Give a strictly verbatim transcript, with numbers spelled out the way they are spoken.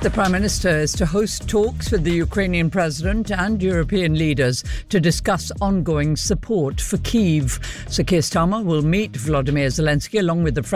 The Prime Minister is to host talks with the Ukrainian President and European leaders to discuss ongoing support for Kyiv. So Keir Starmer will meet Volodymyr Zelensky along with the French